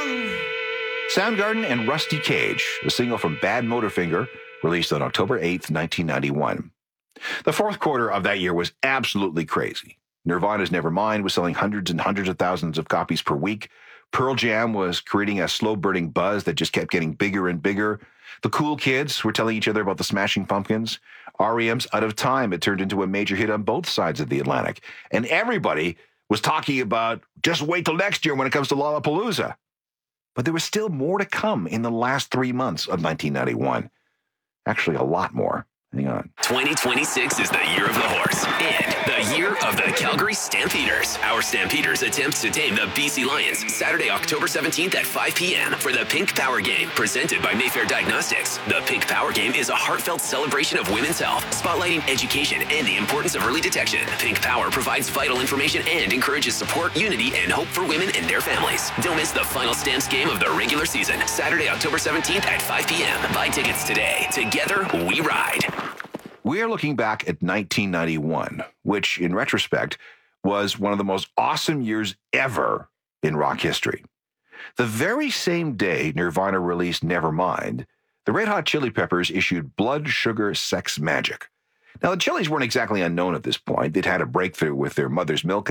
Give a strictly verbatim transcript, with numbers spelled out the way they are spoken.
Soundgarden and Rusty Cage, a single from Bad Motorfinger, released on October eighth, nineteen ninety-one. The fourth quarter of that year was absolutely crazy. Nirvana's Nevermind was selling hundreds and hundreds of thousands of copies per week. Pearl Jam was creating a slow-burning buzz that just kept getting bigger and bigger. The cool kids were telling each other about the Smashing Pumpkins. R E M's Out of Time had turned into a major hit on both sides of the Atlantic. And everybody was talking about, just wait till next year when it comes to Lollapalooza. But there was still more to come in the last three months of nineteen ninety-one. Actually, a lot more. Hang on. twenty twenty-six is the year of the horse and the year of the Calgary Stampeders. Our Stampeders attempts to tame the B C Lions Saturday, October seventeenth at five p.m. for the Pink Power Game, presented by Mayfair Diagnostics. The Pink Power Game is a heartfelt celebration of women's health, spotlighting education and the importance of early detection. Pink Power provides vital information and encourages support, unity, and hope for women and their families. Don't miss the final Stamps game of the regular season, Saturday, October seventeenth at five p.m. Buy tickets today. Together, we ride. We are looking back at nineteen ninety-one, which, in retrospect, was one of the most awesome years ever in rock history. The very same day Nirvana released Nevermind, the Red Hot Chili Peppers issued Blood Sugar Sex Magik. Now, the Chili's weren't exactly unknown at this point. They'd had a breakthrough with their Mother's Milk